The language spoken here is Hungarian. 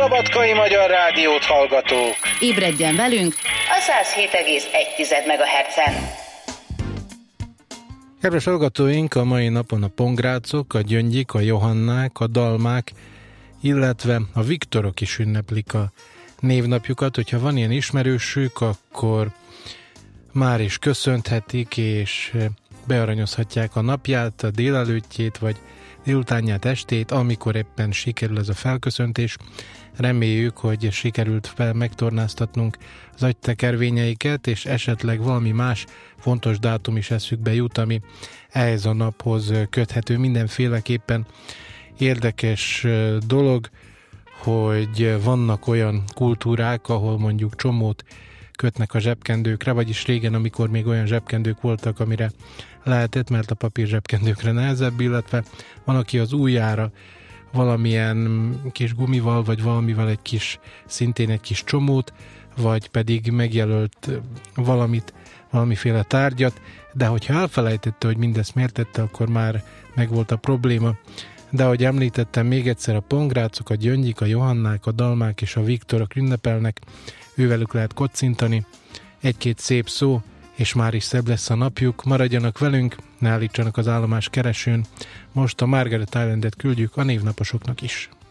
szabadkai magyar rádiót hallgatók! Ébredjen velünk a 107,1 MHz-en. Kedves hallgatóink, a mai napon a pongrácok, a gyöngyik, a johannák, a dalmák, illetve a viktorok is ünneplik a névnapjukat. Hogyha van ilyen ismerősük, akkor már is köszönthetik, és bearanyozhatják a napját, a délelőttjét, vagy délutánját, estét, amikor éppen sikerül ez a felköszöntés. Reméljük, hogy sikerült megtornáztatnunk az agytekervényeiket, és esetleg valami más fontos dátum is eszükbe jut, ami ehhez a naphoz köthető. Mindenféleképpen érdekes dolog, hogy vannak olyan kultúrák, ahol mondjuk csomót kötnek a zsebkendőkre, vagyis régen, amikor még olyan zsebkendők voltak, amire lehetett, mert a papír zsebkendőkre nehezebb, illetve van, aki az ujjára valamilyen kis gumival, vagy valamivel szintén egy kis csomót, vagy pedig megjelölt valamiféle tárgyat, de hogyha elfelejtette, hogy mindezt miért tette, akkor már megvolt a probléma. De ahogy említettem, még egyszer a pongrácok, a gyöngyik, a johannák, a dalmák és a viktorok ünnepelnek, ővelük lehet kocintani, egy-két szép szó, és már is szebb lesz a napjuk. Maradjanak velünk, ne állítsanak az állomás keresőn. Most a Margaret Islandet küldjük a névnaposoknak is.